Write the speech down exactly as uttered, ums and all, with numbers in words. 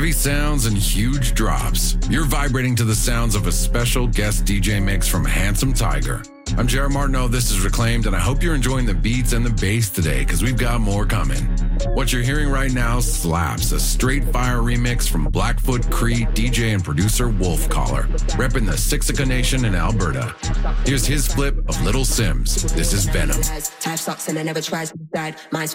Heavy sounds and huge drops. You're vibrating to the sounds of a special guest D J mix from Handsome Tiger. I'm Jared Martineau, this is Reclaimed, and I hope you're enjoying the beats and the bass today, because we've got more coming. What you're hearing right now slaps, a straight fire remix from Blackfoot Cree D J and producer Wolf Collar, repping the Sixica Nation in Alberta. Here's his flip of Little Sims. This is Venom.